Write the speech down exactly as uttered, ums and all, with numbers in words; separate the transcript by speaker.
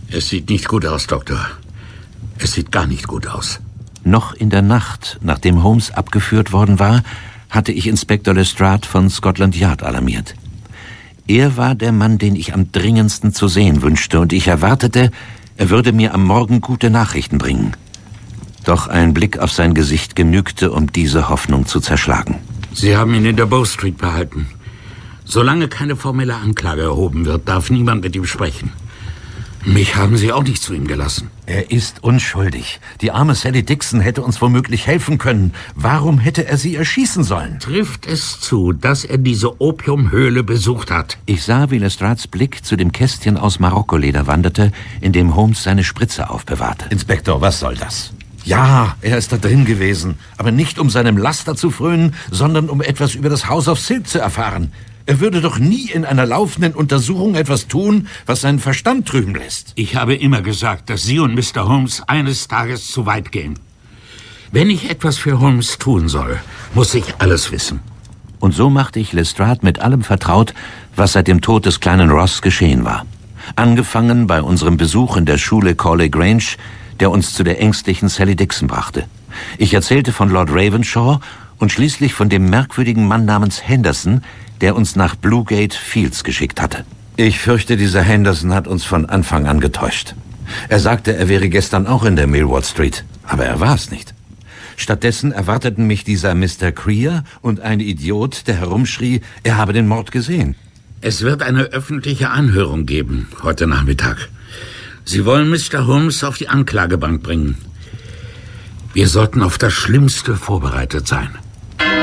Speaker 1: Es sieht nicht gut aus, Doktor. Es sieht gar nicht gut aus.
Speaker 2: Noch in der Nacht, nachdem Holmes abgeführt worden war, hatte ich Inspektor Lestrade von Scotland Yard alarmiert. Er war der Mann, den ich am dringendsten zu sehen wünschte, und ich erwartete, er würde mir am Morgen gute Nachrichten bringen. Doch ein Blick auf sein Gesicht genügte, um diese Hoffnung zu zerschlagen.
Speaker 1: Sie haben ihn in der Bow Street behalten. Solange keine formelle Anklage erhoben wird, darf niemand mit ihm sprechen. Mich haben Sie auch nicht zu ihm gelassen.
Speaker 2: Er ist unschuldig. Die arme Sally Dixon hätte uns womöglich helfen können. Warum hätte er sie erschießen sollen?
Speaker 1: Trifft es zu, dass er diese Opiumhöhle besucht hat?
Speaker 2: Ich sah, wie Lestrades Blick zu dem Kästchen aus Marokkoleder wanderte, in dem Holmes seine Spritze aufbewahrte.
Speaker 3: Inspektor, was soll das? Ja, er ist da drin gewesen. Aber nicht, um seinem Laster zu frönen, sondern um etwas über das House of Silk zu erfahren. Er würde doch nie in einer laufenden Untersuchung etwas tun, was seinen Verstand trüben lässt.
Speaker 1: Ich habe immer gesagt, dass Sie und Mister Holmes eines Tages zu weit gehen. Wenn ich etwas für Holmes tun soll, muss ich alles wissen.
Speaker 2: Und so machte ich Lestrade mit allem vertraut, was seit dem Tod des kleinen Ross geschehen war. Angefangen bei unserem Besuch in der Schule Corley Grange, der uns zu der ängstlichen Sally Dixon brachte. Ich erzählte von Lord Ravenshaw und schließlich von dem merkwürdigen Mann namens Henderson, der uns nach Bluegate Fields geschickt hatte.
Speaker 3: Ich fürchte, dieser Henderson hat uns von Anfang an getäuscht. Er sagte, er wäre gestern auch in der Millward Street, aber er war es nicht. Stattdessen erwarteten mich dieser Mister Creer und ein Idiot, der herumschrie, er habe den Mord gesehen.
Speaker 1: Es wird eine öffentliche Anhörung geben, heute Nachmittag. Sie wollen Mister Holmes auf die Anklagebank bringen. Wir sollten auf das Schlimmste vorbereitet sein.